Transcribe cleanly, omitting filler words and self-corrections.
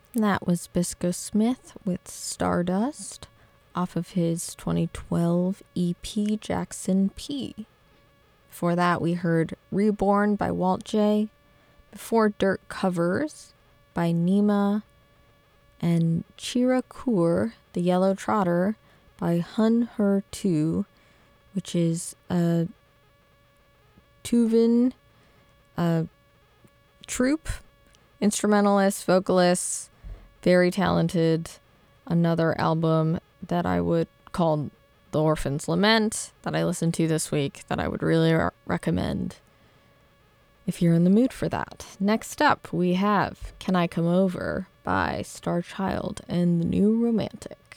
That was Bisco Smith with Stardust off of his 2012 EP Jackson P. Before that, we heard Reborn by Walt J. Before Dirt Covers by Nima, and Chira Kur, The Yellow Trotter by Hun Her 2, which is a Tuvan troupe, instrumentalist, vocalist, very talented. Another album that I would call The Orphan's Lament that I listened to this week that I would really recommend if you're in the mood for that. Next up, we have Can I Come Over by Star Child and the New Romantic.